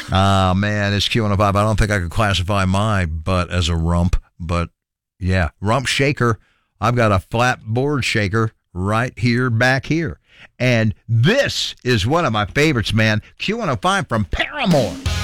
Man, it's Q105. I don't think I could classify my butt as a rump, but yeah, rump shaker. I've got a flat board shaker right here, back here. And this is one of my favorites, man. Q105 from Paramore.